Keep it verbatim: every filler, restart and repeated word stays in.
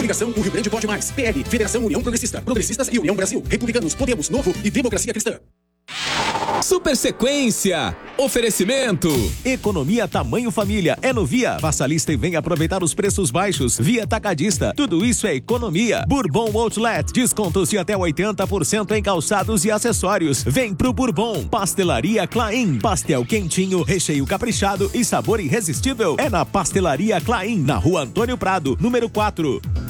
Coligação O Rio Grande Pode Mais. P L, Federação União Progressista. Progressistas e União Brasil. Republicanos, Podemos, Novo e Democracia Cristã. Super Sequência. Oferecimento. Economia tamanho família é no Via. Faça a lista e venha aproveitar os preços baixos. Via Atacadista. Tudo isso é economia. Bourbon Outlet. Descontos de até oitenta por cento em calçados e acessórios. Vem pro Bourbon. Pastelaria Claim. Pastel quentinho, recheio caprichado e sabor irresistível. É na Pastelaria Claim, na Rua Antônio Prado, número quatro.